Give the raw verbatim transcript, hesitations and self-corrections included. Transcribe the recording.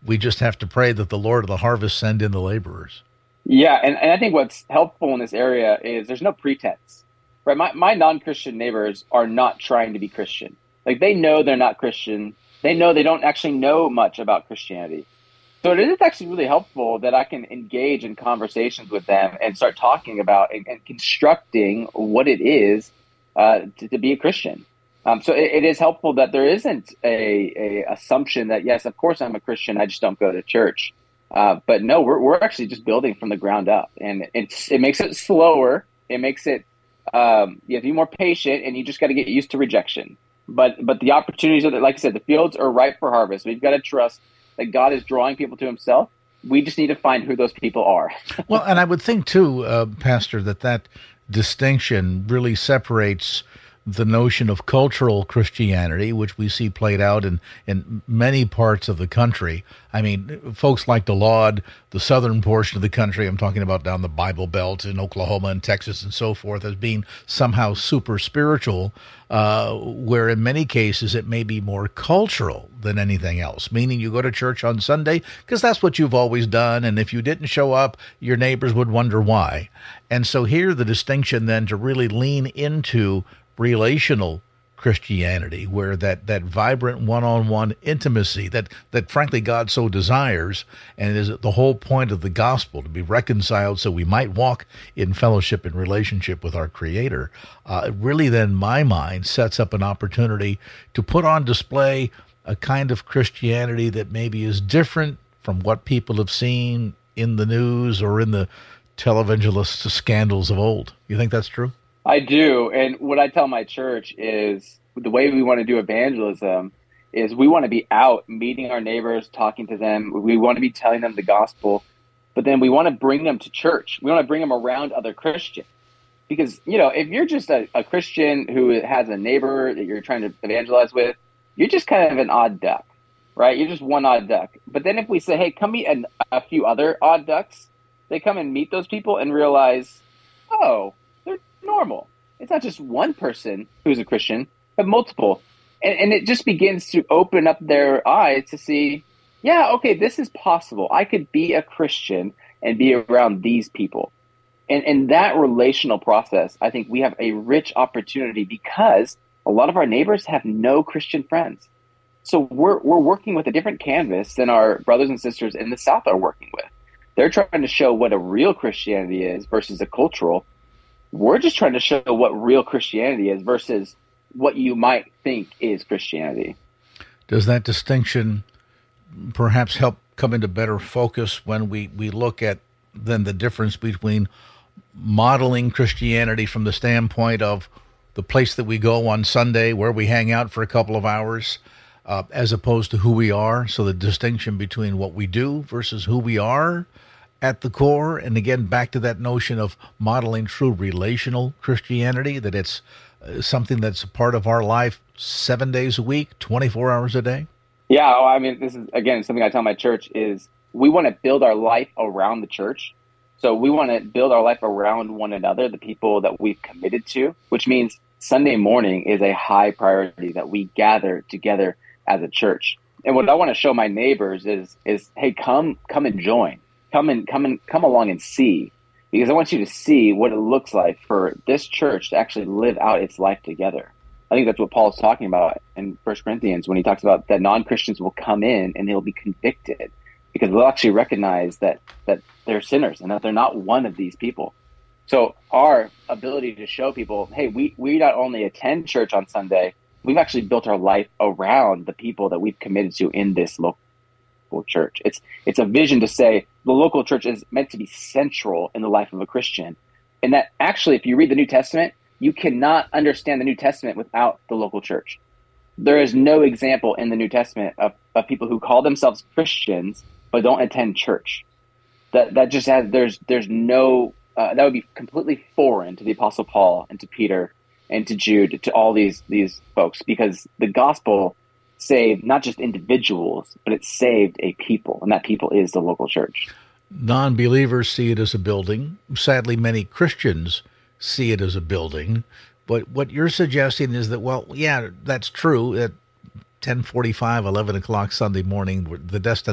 We just have to pray that the Lord of the harvest send in the laborers. Yeah, and, and I think what's helpful in this area is there's no pretense, right? My, my non-Christian neighbors are not trying to be Christian. Like, they know they're not Christian. They know they don't actually know much about Christianity. So it is actually really helpful that I can engage in conversations with them and start talking about and, and constructing what it is uh, to, to be a Christian. Um, so it, it is helpful that there isn't a, a assumption that, yes, of course I'm a Christian, I just don't go to church. Uh, but no, we're we're actually just building from the ground up, and it's it makes it slower. It makes it um, you have to be more patient, and you just got to get used to rejection. But but the opportunities are there. Like I said, the fields are ripe for harvest. We've got to trust that God is drawing people to Himself. We just need to find who those people are. Well, and I would think too, uh, Pastor, that that distinction really separates the notion of cultural Christianity, which we see played out in, in many parts of the country. I mean, folks like to laud the southern portion of the country, I'm talking about down the Bible Belt in Oklahoma and Texas and so forth, as being somehow super spiritual, uh, where in many cases it may be more cultural than anything else, meaning you go to church on Sunday because that's what you've always done, and if you didn't show up, your neighbors would wonder why. And so here the distinction then to really lean into relational Christianity, where that, that vibrant one-on-one intimacy that, that frankly God so desires, and it is the whole point of the gospel, to be reconciled so we might walk in fellowship and relationship with our Creator, uh, really then, in my mind, sets up an opportunity to put on display a kind of Christianity that maybe is different from what people have seen in the news or in the televangelist scandals of old. You think that's true? I do. And what I tell my church is the way we want to do evangelism is we want to be out meeting our neighbors, talking to them. We want to be telling them the gospel, but then we want to bring them to church. We want to bring them around other Christians. Because, you know, if you're just a, a Christian who has a neighbor that you're trying to evangelize with, you're just kind of an odd duck, right? You're just one odd duck. But then if we say, hey, come meet an, a few other odd ducks, they come and meet those people and realize, oh, normal. It's not just one person who's a Christian, but multiple. And, and it just begins to open up their eyes to see, yeah, okay, this is possible. I could be a Christian and be around these people. And in that relational process, I think we have a rich opportunity because a lot of our neighbors have no Christian friends. So we're we're working with a different canvas than our brothers and sisters in the South are working with. They're trying to show what a real Christianity is versus a cultural. We're just trying to show what real Christianity is versus what you might think is Christianity. Does that distinction perhaps help come into better focus when we, we look at then the difference between modeling Christianity from the standpoint of the place that we go on Sunday, where we hang out for a couple of hours, uh, as opposed to who we are? So the distinction between what we do versus who we are at the core, and again, back to that notion of modeling true relational Christianity, that it's uh, something that's a part of our life seven days a week, twenty-four hours a day? Yeah, well, I mean, this is, again, something I tell my church is we want to build our life around the church. So we want to build our life around one another, the people that we've committed to, which means Sunday morning is a high priority that we gather together as a church. And what I want to show my neighbors is, is hey, come come and join. Come and come and come along and see, because I want you to see what it looks like for this church to actually live out its life together. I think that's what Paul's talking about in First Corinthians when he talks about that non-Christians will come in and they'll be convicted because they'll actually recognize that that they're sinners and that they're not one of these people. So our ability to show people, hey, we, we not only attend church on Sunday, we've actually built our life around the people that we've committed to in this local church. It's it's a vision to say the local church is meant to be central in the life of a Christian. And that actually, if you read the New Testament, you cannot understand the New Testament without the local church. There is no example in the New Testament of, of people who call themselves Christians but don't attend church. That that just has there's there's no uh, that would be completely foreign to the Apostle Paul and to Peter and to Jude, to all these these folks, because the gospel saved not just individuals, but it saved a people, and that people is the local church. Non-believers see it as a building. Sadly, many Christians see it as a building. But what you're suggesting is that, well, yeah, that's true. At ten forty-five, eleven o'clock Sunday morning, the destination